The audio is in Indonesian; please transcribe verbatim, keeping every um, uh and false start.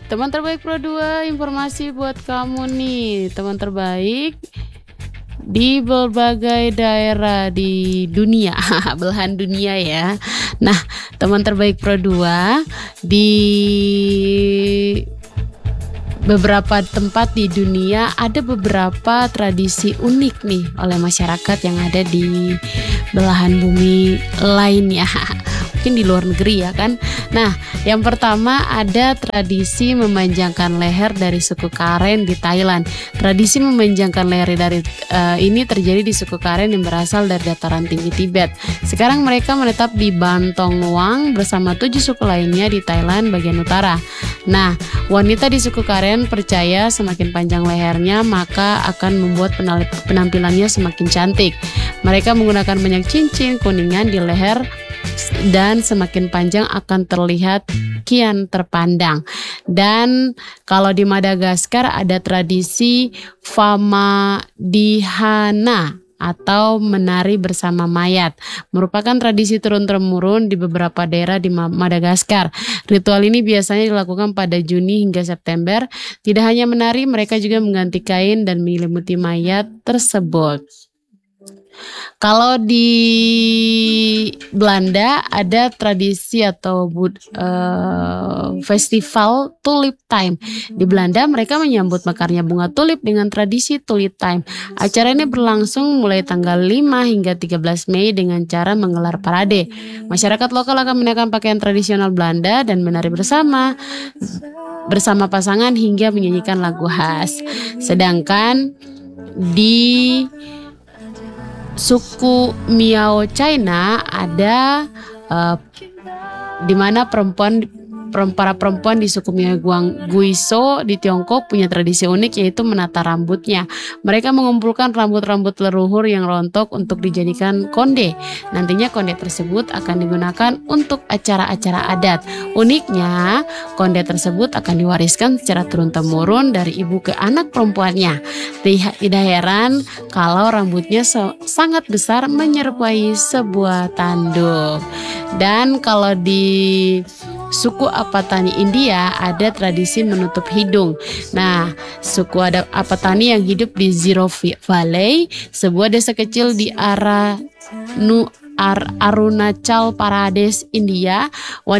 Teman terbaik Pro dua, informasi buat kamu nih, teman terbaik di berbagai daerah di dunia, belahan dunia ya. Nah, teman terbaik Pro dua di beberapa tempat di dunia ada beberapa tradisi unik nih oleh masyarakat yang ada di belahan bumi lainnya. Mungkin di luar negeri ya kan. Nah, yang pertama ada tradisi memanjangkan leher dari suku Karen di Thailand. Tradisi memanjangkan leher dari uh, ini terjadi di suku Karen yang berasal dari dataran tinggi Tibet. Sekarang mereka menetap di Bantong Luang bersama tujuh suku lainnya di Thailand bagian utara. Nah, wanita di suku Karen percaya semakin panjang lehernya maka akan membuat penampilannya semakin cantik. Mereka menggunakan banyak cincin kuningan di leher dan semakin panjang akan terlihat kian terpandang. Dan kalau di Madagaskar ada tradisi Famadihana atau menari bersama mayat, merupakan tradisi turun-temurun di beberapa daerah di Madagaskar. Ritual ini biasanya dilakukan pada Juni hingga September. Tidak hanya menari, mereka juga mengganti kain dan menyelimuti mayat tersebut. Kalau di Belanda ada tradisi atau uh, festival Tulip Time. Di Belanda mereka menyambut mekarnya bunga tulip dengan tradisi Tulip Time. Acara ini berlangsung mulai tanggal lima hingga tiga belas Mei dengan cara menggelar parade. Masyarakat lokal akan mengenakan pakaian tradisional Belanda dan menari bersama bersama pasangan hingga menyanyikan lagu khas. Sedangkan di suku Miao China ada uh, di mana perempuan para perempuan di suku Miao Guizhou di Tiongkok punya tradisi unik yaitu menata rambutnya. Mereka mengumpulkan rambut-rambut leluhur yang rontok untuk dijadikan konde. Nantinya konde tersebut akan digunakan untuk acara-acara adat. Uniknya, konde tersebut akan diwariskan secara turun-temurun dari ibu ke anak perempuannya. Tidak heran kalau rambutnya sangat besar menyerupai sebuah tanduk. Dan kalau di suku Apatani India ada tradisi menutup hidung. Nah, suku Apatani yang hidup di Zero Valley, sebuah desa kecil di arah Nu Ar Arunachal Pradesh, India,